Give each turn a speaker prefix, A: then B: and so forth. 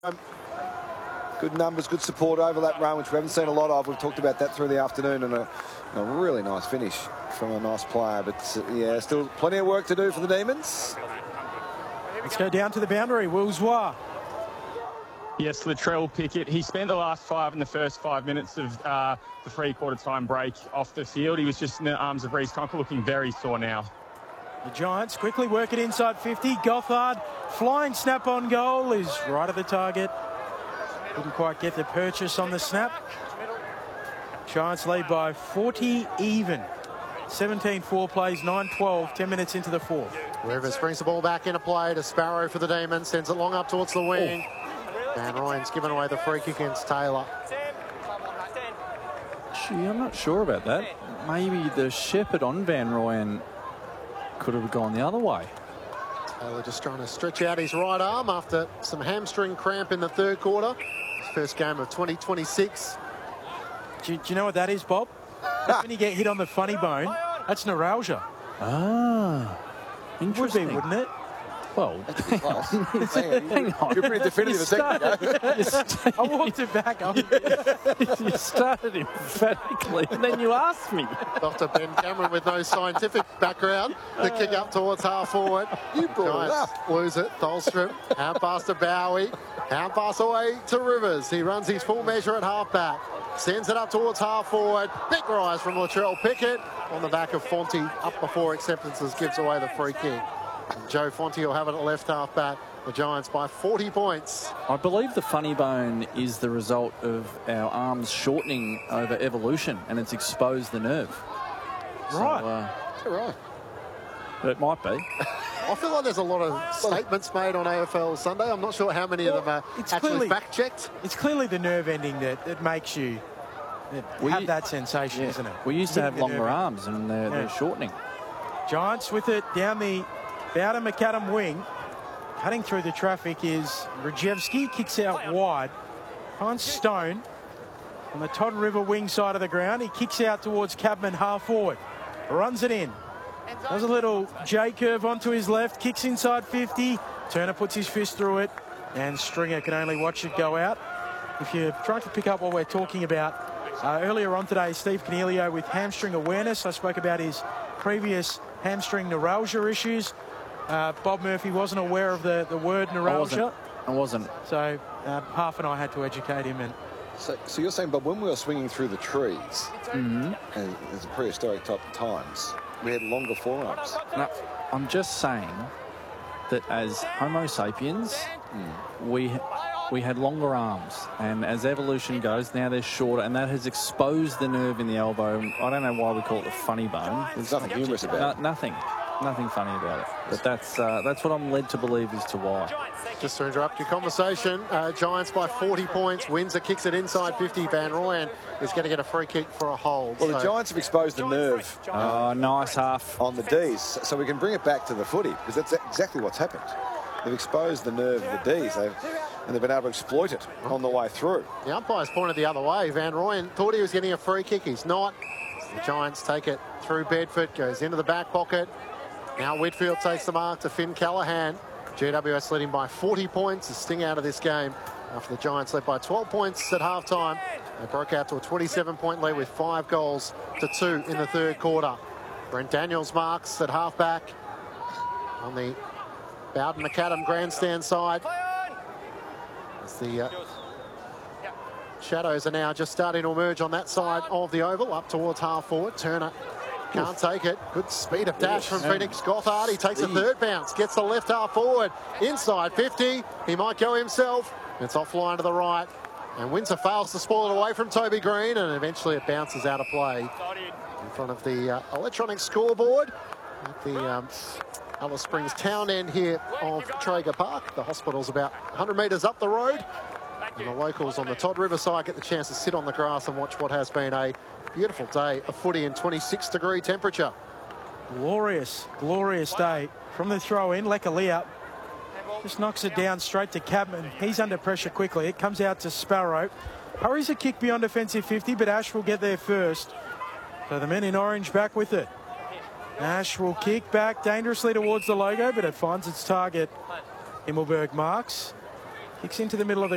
A: Good numbers, good support over that run, which we haven't seen a lot of. We've talked about that through the afternoon, and a really nice finish from a nice player. But yeah, still plenty of work to do for the Demons.
B: Let's go down to the boundary. Wilswa.
C: Yes, Latrell Pickett. He spent the last 5 in the first 5 minutes of the three-quarter time break off the field. He was just in the arms of Reece Conker, looking very sore now.
B: The Giants quickly work it inside 50. Gothard, flying snap on goal, is right at the target. Didn't quite get the purchase on the snap. Giants lead by 40 even. 17-4 plays, 9-12, 10 minutes into the fourth.
D: Rivers brings the ball back into play to Sparrow for the Demons, sends it long up towards the wing. Van Rooyen's given away the free kick against Taylor.
E: Gee, I'm not sure about that. Maybe the shepherd on Van Rooyen could have gone the other way.
D: Taylor just trying to stretch out his right arm after some hamstring cramp in the third quarter. His first game of 2026.
B: Do you know what that is, Bob? When you get hit on the funny bone, that's neuralgia.
E: Ah, interesting.
B: Would be, wouldn't it?
E: Well,
A: hang on. You're pretty definitive a second ago.
B: I walked it back.
E: You started emphatically, and then you asked me.
D: Dr. Ben Cameron with no scientific background. The kick up towards half forward.
A: You brought it up.
D: Lose it. Tholstrom. Hand pass to Bowie. Hand pass away to Rivers. He runs his full measure at half back. Sends it up towards half forward. Big rise from Latrell Pickett on the back of Fonte. Up before acceptances, gives away the free kick. And Joe Fonte will have it at left half back. The Giants by 40 points.
E: I believe the funny bone is the result of our arms shortening over evolution, and it's exposed the nerve.
B: Right.
E: So,
A: Right.
E: it might be.
D: I feel like there's a lot of statements made on AFL Sunday. I'm not sure how many of them are actually fact-checked.
B: It's clearly the nerve ending that makes you have that sensation, isn't it?
E: We used to have longer arms, and they're shortening.
B: Giants with it down the Bowden McAdam wing. Cutting through the traffic is Rajewski, kicks out wide. Finds Stone on the Todd River wing side of the ground. He kicks out towards Cabman half forward. Runs it in. Does a little J curve onto his left. Kicks inside 50. Turner puts his fist through it. And Stringer can only watch it go out. If you're trying to pick up what we're talking about, earlier on today, Steve Coniglio with hamstring awareness. I spoke about his previous hamstring neuralgia issues. Bob Murphy wasn't aware of the word neuralgia.
E: I wasn't.
B: So Half and I had to educate him. And
A: So you're saying, Bob, when we were swinging through the trees, and it's prehistoric type of times, we had longer forearms.
E: No, I'm just saying that as Homo sapiens, we had longer arms, and as evolution goes, now they're shorter, and that has exposed the nerve in the elbow. I don't know why we call it the funny bone.
A: There's nothing humorous about it.
E: Nothing funny about it. But that's what I'm led to believe as to why.
D: Just to interrupt your conversation, Giants by 40 points. Windsor kicks it inside 50. Van Rooyen is going to get a free kick for a hold.
A: Well, the Giants have exposed the nerve
E: Nice half
A: on the Ds, so we can bring it back to the footy, because that's exactly what's happened. They've exposed the nerve of the Ds, and they've been able to exploit it on the way through.
D: The umpire's pointed the other way. Van Rooyen thought he was getting a free kick. He's not. The Giants take it through Bedford, goes into the back pocket. Now Whitfield takes the mark to Finn Callaghan. GWS leading by 40 points. A sting out of this game after the Giants led by 12 points at halftime. They broke out to a 27-point lead with 5 goals to 2 in the third quarter. Brent Daniels marks at halfback on the Bowden McAdam grandstand side. As the shadows are now just starting to emerge on that side of the oval, up towards half forward. Turner can't take it. Good speed of dash from Phoenix Gothard. He takes a third bounce, gets the left half forward, inside 50. He might go himself. It's offline to the right. And Windsor fails to spoil it away from Toby Green, and eventually it bounces out of play in front of the electronic scoreboard at the Alice Springs town end here of Traeger Park. The hospital's about 100 metres up the road. And the locals on the Todd River side get the chance to sit on the grass and watch what has been a beautiful day of footy in 26-degree temperature.
B: glorious day from the throw in. Lekalia just knocks it down straight to Cabman. He's under pressure quickly. It comes out to Sparrow. Hurries a kick beyond defensive 50, but Ash will get there first. So the men in orange back with it. Ash will kick back dangerously towards the logo, but it finds its target. Himmelberg marks. Kicks into the middle of the